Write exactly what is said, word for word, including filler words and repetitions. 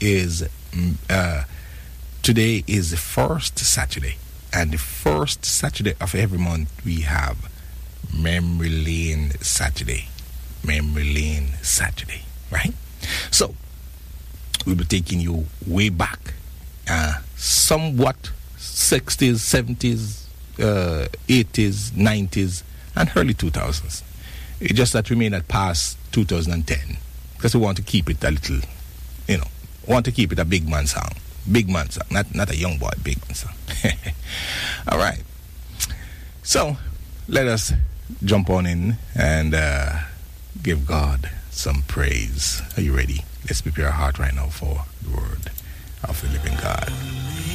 is mm, uh, today is the first Saturday, and the first Saturday of every month we have Memory Lane Saturday. Memory Lane Saturday, right? So we'll be taking you way back, uh, somewhat sixties, seventies, uh, eighties, nineties, and early two thousands. It's just that we may not pass two thousand ten because we want to keep it a little, you know, want to keep it a big man song. Big man song, not, not a young boy, big man song. All right. So let us jump on in and uh, give God some praise. Are you ready? Let's prepare our heart right now for the word of the living God.